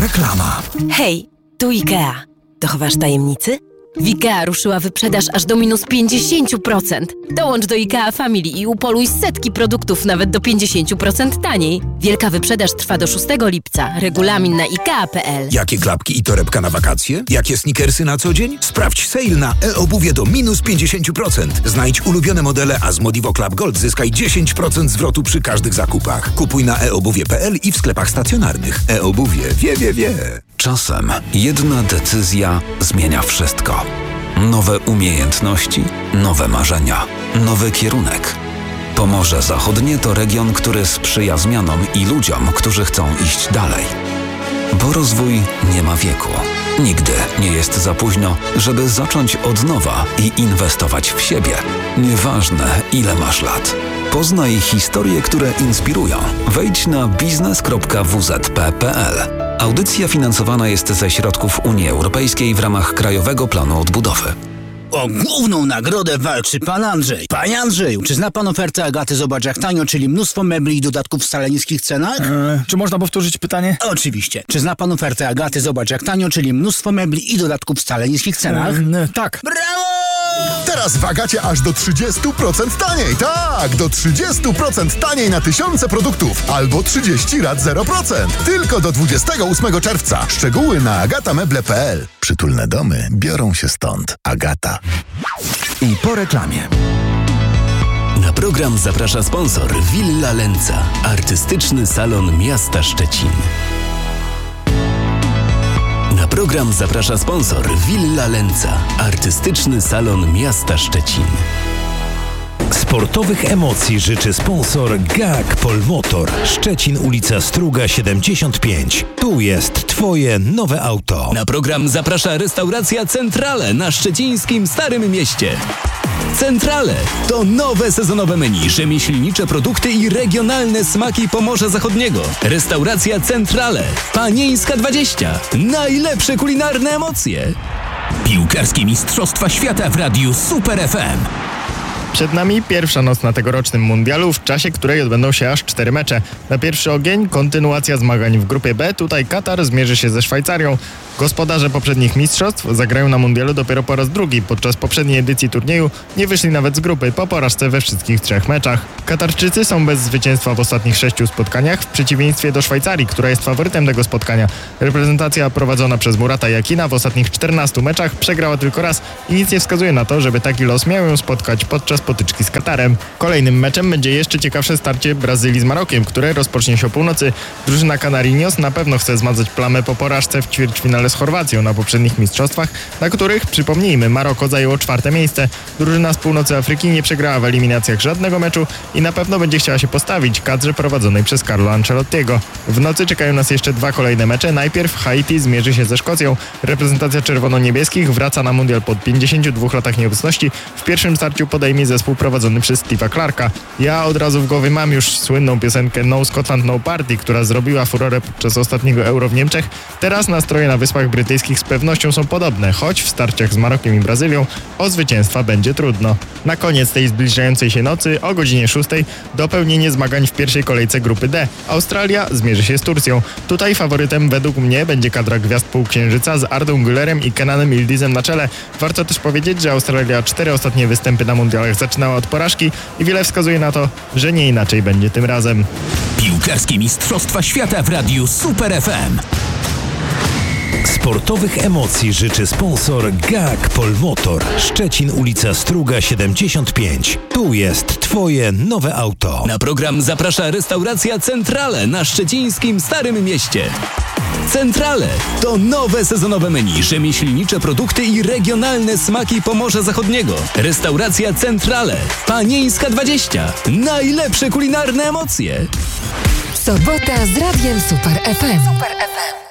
Reklama. Hej, tu IKEA. Dochowasz tajemnicy? W IKEA ruszyła wyprzedaż aż do minus 50%. Dołącz do IKEA Family i upoluj setki produktów nawet do 50% taniej. Wielka wyprzedaż trwa do 6 lipca. Regulamin na IKEA.pl. Jakie klapki i torebka na wakacje? Jakie sneakersy na co dzień? Sprawdź sale na e-obuwie do minus 50%. Znajdź ulubione modele, a z Modivo Club Gold zyskaj 10% zwrotu przy każdych zakupach. Kupuj na eobuwie.pl i w sklepach stacjonarnych. E-obuwie wie. Czasem jedna decyzja zmienia wszystko. Nowe umiejętności, nowe marzenia, nowy kierunek. Pomorze Zachodnie to region, który sprzyja zmianom i ludziom, którzy chcą iść dalej. Bo rozwój nie ma wieku. Nigdy nie jest za późno, żeby zacząć od nowa i inwestować w siebie. Nieważne, ile masz lat. Poznaj historie, które inspirują. Wejdź na biznes.wzp.pl. Audycja finansowana jest ze środków Unii Europejskiej w ramach Krajowego Planu Odbudowy. O główną nagrodę walczy pan Andrzej. Panie Andrzeju, czy zna pan ofertę Agaty Zobacz jak tanio, czyli mnóstwo mebli i dodatków w wcale niskich cenach? Czy można powtórzyć pytanie? Oczywiście. Czy zna pan ofertę Agaty Zobacz jak tanio, czyli mnóstwo mebli i dodatków w wcale niskich cenach? Tak. Brawo! Teraz w Agacie aż do 30% taniej. Tak, do 30% taniej na tysiące produktów. Albo 30 rat 0%. Tylko do 28 czerwca. Szczegóły na agatameble.pl. Przytulne domy biorą się stąd. Agata. I po reklamie. Na program zaprasza sponsor Villa Lenca, artystyczny salon miasta Szczecin. Na program zaprasza sponsor Villa Lenca, artystyczny salon miasta Szczecin. Sportowych emocji życzy sponsor GAG Polmotor, Szczecin, ulica Struga 75. Tu jest Twoje nowe auto. Na program zaprasza restauracja Centrale na szczecińskim Starym Mieście. Centrale to nowe sezonowe menu, rzemieślnicze produkty i regionalne smaki Pomorza Zachodniego. Restauracja Centrale, Panieńska 20. Najlepsze kulinarne emocje. Piłkarskie Mistrzostwa Świata w Radiu Super FM. Przed nami pierwsza noc na tegorocznym mundialu, w czasie której odbędą się aż 4 mecze. Na pierwszy ogień kontynuacja zmagań w grupie B. Tutaj Katar zmierzy się ze Szwajcarią. Gospodarze poprzednich mistrzostw zagrają na mundialu dopiero po raz drugi. Podczas poprzedniej edycji turnieju nie wyszli nawet z grupy po porażce we wszystkich 3 meczach. Katarczycy są bez zwycięstwa w ostatnich 6 spotkaniach, w przeciwieństwie do Szwajcarii, która jest faworytem tego spotkania. Reprezentacja prowadzona przez Murata Jakina w ostatnich 14 meczach przegrała tylko raz i nic nie wskazuje na to, żeby taki los miał ją spotkać podczas potyczki z Katarem. Kolejnym meczem będzie jeszcze ciekawsze starcie Brazylii z Marokiem, które rozpocznie się o północy. Drużyna Canarinos na pewno chce zmazać plamę po porażce w ćwierćfinale z Chorwacją na poprzednich mistrzostwach, na których, przypomnijmy, Maroko zajęło 4 miejsce. Drużyna z północy Afryki nie przegrała w eliminacjach żadnego meczu i na pewno będzie chciała się postawić kadrze prowadzonej przez Carlo Ancelottiego. W nocy czekają nas jeszcze 2 kolejne mecze. Najpierw Haiti zmierzy się ze Szkocją. Reprezentacja czerwono-niebieskich wraca na mundial po 52 latach nieobecności. W pierwszym starciu podejmie zespół prowadzony przez Steve'a Clarka. Ja od razu w głowie mam już słynną piosenkę No Scotland No Party, która zrobiła furorę podczas ostatniego Euro w Niemczech. Teraz nastroje na Wyspach Brytyjskich z pewnością są podobne, choć w starciach z Marokiem i Brazylią o zwycięstwa będzie trudno. Na koniec tej zbliżającej się nocy o godzinie 6 dopełnienie zmagań w pierwszej kolejce grupy D. Australia zmierzy się z Turcją. Tutaj faworytem według mnie będzie kadra gwiazd półksiężyca z Ardą Güllerem i Kenanem Yıldızem na czele. Warto też powiedzieć, że Australia 4 ostatnie występy na mundialach zaczynała od porażki i wiele wskazuje na to, że nie inaczej będzie tym razem. Piłkarskie Mistrzostwa Świata w Radiu Super FM. Sportowych emocji życzy sponsor GAG Polmotor, Szczecin, ulica Struga 75. Tu jest Twoje nowe auto. Na program zaprasza restauracja Centrale na szczecińskim Starym Mieście. Centrale to nowe sezonowe menu, rzemieślnicze produkty i regionalne smaki Pomorza Zachodniego. Restauracja Centrale, Panieńska 20. Najlepsze kulinarne emocje. Sobota z Radiem Super FM.